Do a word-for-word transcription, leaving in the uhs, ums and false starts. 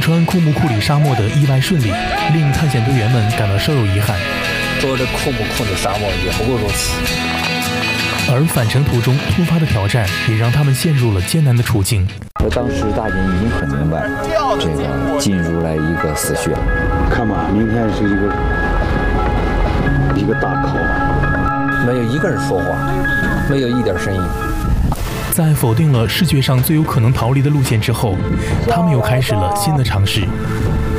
穿库木库里沙漠的意外顺利，令探险队员们感到稍有遗憾。 走这库木库里沙漠也不过如此。 而返程途中突发的挑战，也让他们陷入了艰难的处境。 我当时大人已经很明白，这个进入了一个死穴。 看吧，明天是一个一个大考， 没有一个人说话，没有一点声音。 在否定了视觉上最有可能逃离的路线之后，他们又开始了新的尝试。